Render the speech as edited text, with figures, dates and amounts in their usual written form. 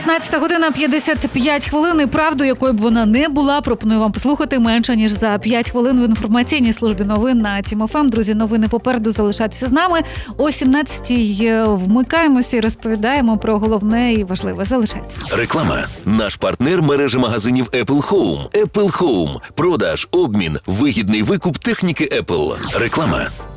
16 година 55 хвилин. І правду, якою б вона не була, пропоную вам послухати менше, ніж за 5 хвилин в інформаційній службі новин на Тім ФМ. Друзі, новини попереду, залишайтеся з нами. О 17-й вмикаємося і розповідаємо про головне і важливе. Залишайтеся. Реклама. Наш партнер – мережа магазинів Apple Home. Apple Home. Продаж, обмін, вигідний викуп техніки Apple. Реклама.